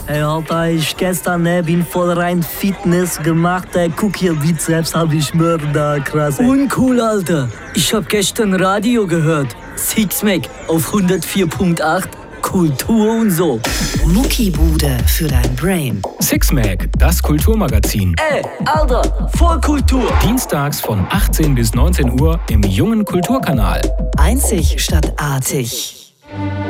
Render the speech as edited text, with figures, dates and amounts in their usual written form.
Hey, Alter, ich gestern bin voll rein Fitness gemacht. Guck hier, Bizeps hab ich mörder krass. Uncool, Alter. Ich hab gestern Radio gehört. Sixpack auf 104.8. Kultur und so. Muckibude für dein Brain. Sixpack, das Kulturmagazin. Ey, Alter, Vollkultur. Dienstags von 18 bis 19 Uhr im Jungen Kulturkanal. Einzig statt artig.